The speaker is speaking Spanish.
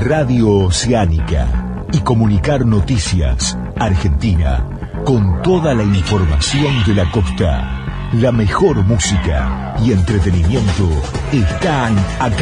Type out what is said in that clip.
Radio Oceánica y comunicar noticias Argentina con toda la información de la costa. La mejor música y entretenimiento están acá.